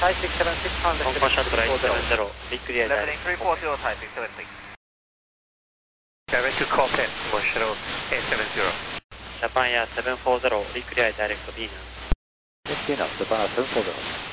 Thai 676 contact. Hong Kong Shuttle 870, Victoria Leveling Direct. 340, Thai 676. Direct to Cockpit, Hong Kong Shuttle 870. Japan Air 740, Victoria Direct Venus. 15 knots, Japan 740.